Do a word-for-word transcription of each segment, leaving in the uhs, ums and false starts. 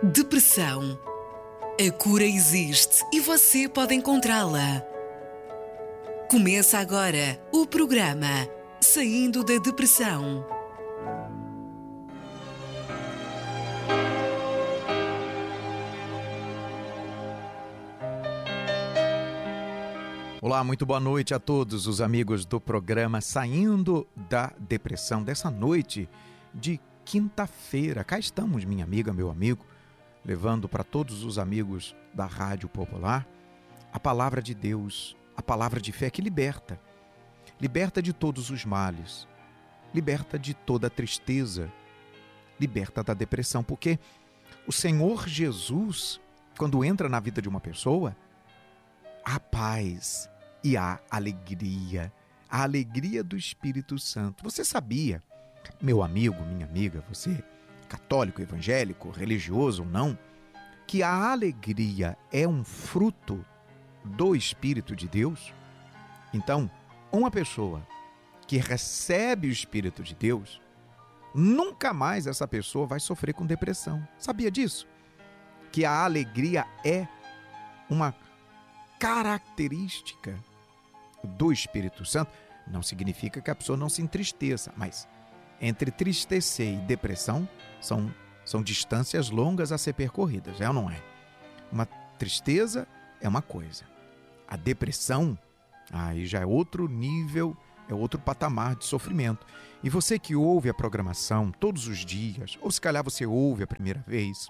Depressão. A cura existe e você pode encontrá-la. Começa agora o programa Saindo da Depressão. Olá, muito boa noite a todos os amigos do programa Saindo da Depressão, dessa noite de quinta-feira. Cá estamos, minha amiga, meu amigo, levando para todos os amigos da Rádio Popular a palavra de Deus, a palavra de fé que liberta. Liberta de todos os males, liberta de toda a tristeza, liberta da depressão, porque o Senhor Jesus, quando entra na vida de uma pessoa, há paz e há alegria, a alegria do Espírito Santo. Você sabia, meu amigo, minha amiga, você católico, evangélico, religioso ou não, que a alegria é um fruto do Espírito de Deus? Então, uma pessoa que recebe o Espírito de Deus, nunca mais essa pessoa vai sofrer com depressão. Sabia disso? Que a alegria é uma característica do Espírito Santo. Não significa que a pessoa não se entristeça, mas entre tristecer e depressão são, são distâncias longas a ser percorridas, é ou não é? Uma tristeza é uma coisa, a depressão aí já é outro nível, é outro patamar de sofrimento. E você que ouve a programação todos os dias, ou se calhar você ouve a primeira vez,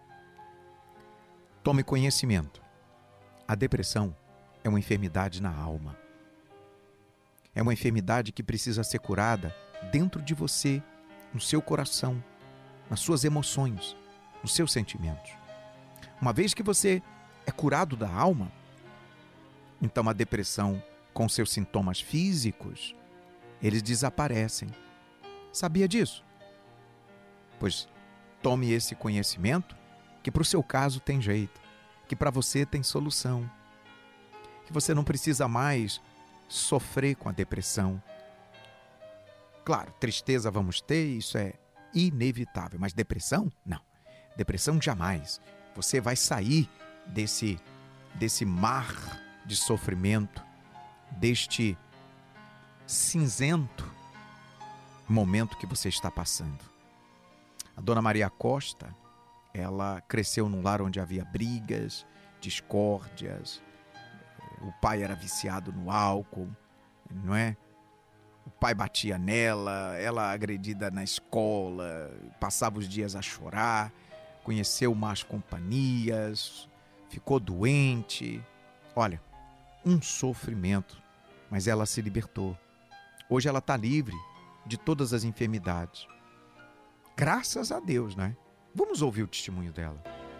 tome conhecimento. A depressão é uma enfermidade na alma. É uma enfermidade que precisa ser curada dentro de você, no seu coração, nas suas emoções, nos seus sentimentos. Uma vez que você é curado da alma, então a depressão, com seus sintomas físicos, eles desaparecem. Sabia disso? Pois tome esse conhecimento, que para o seu caso tem jeito, que para você tem solução, que você não precisa mais sofrer com a depressão. Claro, tristeza vamos ter, isso é inevitável, mas depressão? Não. Depressão jamais. Você vai sair desse, desse mar de sofrimento, deste cinzento momento que você está passando. A Dona Maria Costa, ela cresceu num lar onde havia brigas, discórdias, o pai era viciado no álcool, não é? O pai batia nela, ela agredida na escola, passava os dias a chorar, conheceu más companhias, ficou doente. Olha, um sofrimento, mas ela se libertou. Hoje ela está livre de todas as enfermidades. Graças a Deus, né? Vamos ouvir o testemunho dela.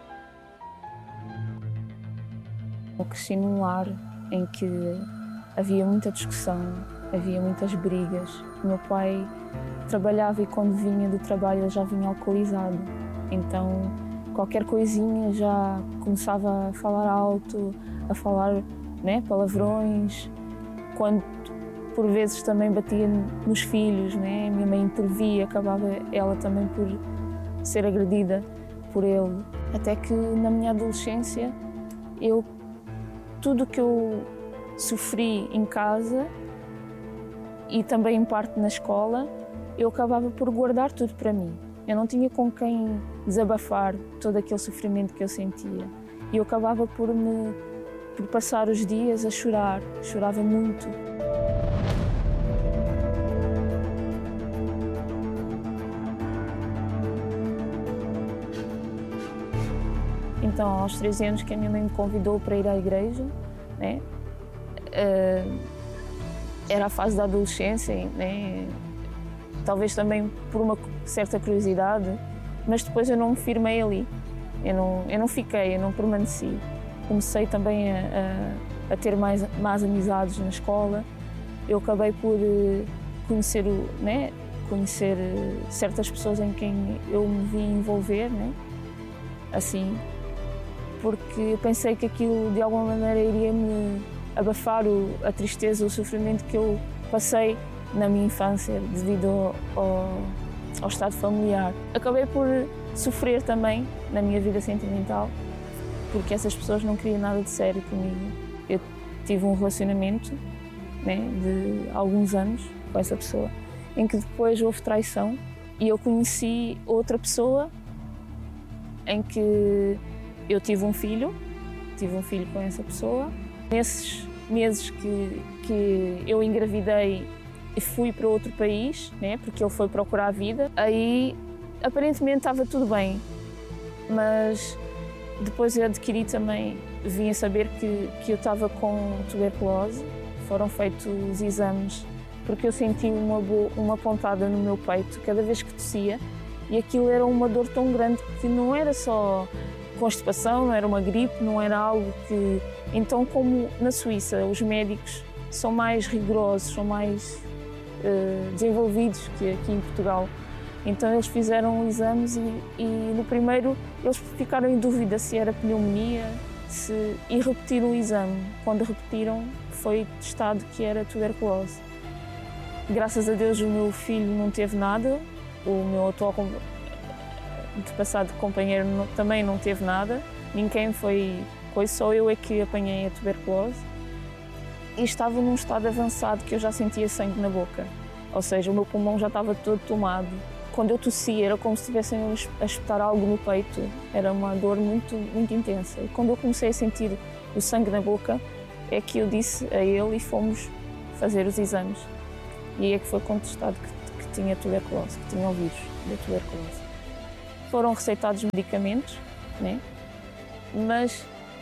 Eu cresci num lar em que havia muita discussão, havia muitas brigas. O meu pai trabalhava e quando vinha do trabalho ele já vinha alcoolizado. Então qualquer coisinha já começava a falar alto, a falar, né, palavrões. Quando por vezes também batia nos filhos, né? Minha mãe intervia, acabava ela também por ser agredida por ele. Até que na minha adolescência, eu, tudo que eu sofri em casa e também em parte na escola, eu acabava por guardar tudo para mim. Eu não tinha com quem desabafar todo aquele sofrimento que eu sentia. E eu acabava por, me, por passar os dias a chorar, chorava muito. Então, aos treze anos que a minha mãe me convidou para ir à igreja, né? Uh, era a fase da adolescência, né? Talvez também por uma certa curiosidade, mas depois eu não me firmei ali, eu não, eu não fiquei, eu não permaneci. Comecei também a, a, a ter mais, mais amizades na escola, eu acabei por conhecer, o, né? conhecer certas pessoas em quem eu me vi envolver, né? Assim, porque eu pensei que aquilo de alguma maneira iria me abafar o, a tristeza, o sofrimento que eu passei na minha infância devido ao, ao estado familiar. Acabei por sofrer também na minha vida sentimental, porque essas pessoas não queriam nada de sério comigo. Eu tive um relacionamento, né, de alguns anos com essa pessoa, em que depois houve traição e eu conheci outra pessoa em que eu tive um filho, tive um filho com essa pessoa. Nesses meses que, que eu engravidei e fui para outro país, né, porque ele foi procurar a vida, aí aparentemente estava tudo bem, mas depois eu adquiri também, vim a saber que, que eu estava com tuberculose. Foram feitos os exames porque eu senti uma, uma pontada no meu peito cada vez que tossia, e aquilo era uma dor tão grande que não era só constipação, não era uma gripe, não era algo que... Então, como na Suíça os médicos são mais rigorosos, são mais uh, desenvolvidos que aqui em Portugal, então eles fizeram exames e, e no primeiro eles ficaram em dúvida se era pneumonia, se, e repetiram o exame. Quando repetiram, foi testado que era tuberculose. Graças a Deus o meu filho não teve nada, o meu atual de passado companheiro não, também não teve nada, ninguém foi coisa, só eu é que apanhei a tuberculose. E estava num estado avançado que eu já sentia sangue na boca, ou seja, o meu pulmão já estava todo tomado. Quando eu tossia era como se estivessem a espetar algo no peito, era uma dor muito, muito intensa. E quando eu comecei a sentir o sangue na boca, é que eu disse a ele e fomos fazer os exames. E aí é que foi contestado que, que tinha tuberculose, que tinha o vírus da tuberculose. Foram receitados medicamentos, né? Mas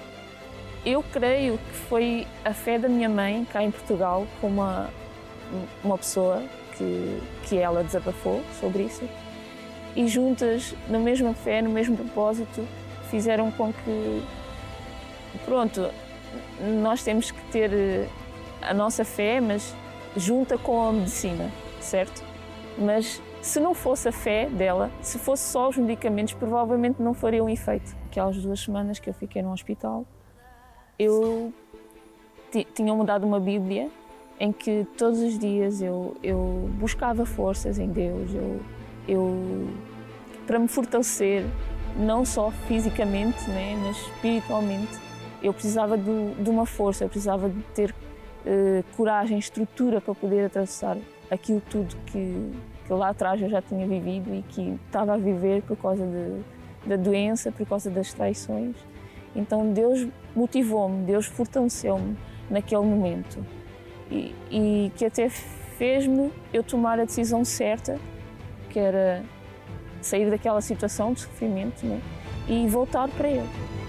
eu creio que foi a fé da minha mãe, cá em Portugal, com uma, uma pessoa que, que ela desabafou sobre isso, e juntas, na mesma fé, no mesmo propósito, fizeram com que, pronto, nós temos que ter a nossa fé, mas junta com a medicina, certo? Mas se não fosse a fé dela, se fosse só os medicamentos, provavelmente não fariam efeito. Aquelas duas semanas que eu fiquei no hospital, eu tinha mudado uma Bíblia em que todos os dias eu, eu buscava forças em Deus, eu, eu, para me fortalecer, não só fisicamente, né, mas espiritualmente. Eu precisava de, de uma força, eu precisava de ter uh, coragem, estrutura para poder atravessar aquilo tudo que, que lá atrás eu já tinha vivido e que estava a viver por causa de, da doença, por causa das traições. Então Deus motivou-me, Deus fortaleceu-me naquele momento e, e que até fez-me eu tomar a decisão certa, que era sair daquela situação de sofrimento, né, e voltar para Ele.